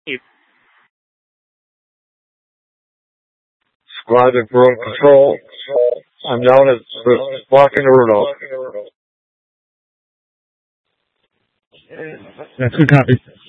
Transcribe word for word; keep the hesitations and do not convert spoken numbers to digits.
Squad in room control. I'm down at the blocking the route out. That's good copy.